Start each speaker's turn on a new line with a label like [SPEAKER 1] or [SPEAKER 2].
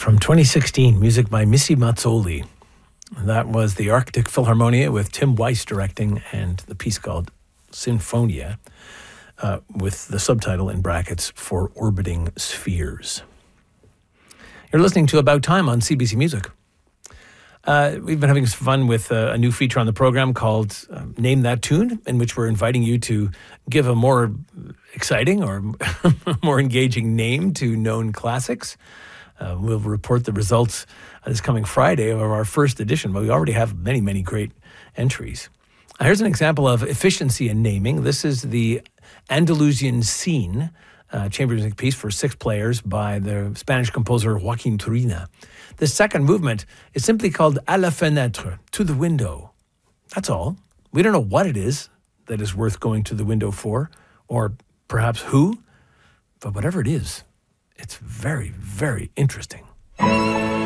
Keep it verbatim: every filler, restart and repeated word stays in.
[SPEAKER 1] From twenty sixteen, music by Missy Mazzoli. That was the Arctic Philharmonia with Tim Weiss directing, and the piece called Sinfonia, uh, with the subtitle in brackets, For Orbiting Spheres. You're listening to About Time on C B C Music. Uh, we've been having some fun with uh, a new feature on the program called uh, Name That Tune, in which we're inviting you to give a more exciting or more engaging name to known classics. Uh, we'll report the results uh, this coming Friday of our first edition, but we already have many, many great entries. Uh, here's an example of efficiency in naming. This is the Andalusian Scene, uh, chamber music piece for six players by the Spanish composer Joaquin Turina. The second movement is simply called À la fenêtre, to the window. That's all. We don't know what it is that is worth going to the window for, or perhaps who, but whatever it is, it's very, very interesting.